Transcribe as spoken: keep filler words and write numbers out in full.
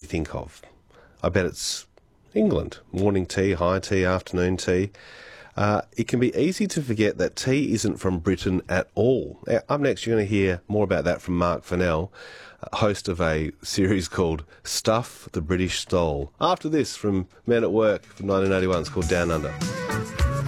think of? I bet it's England. Morning tea, high tea, afternoon tea. Uh, it can be easy to forget that tea isn't from Britain at all. Up next, you're going to hear more about that from Mark Fennell, host of a series called Stuff the British Stole. After this, from Men at Work from nineteen eighty-one, it's called Down Under.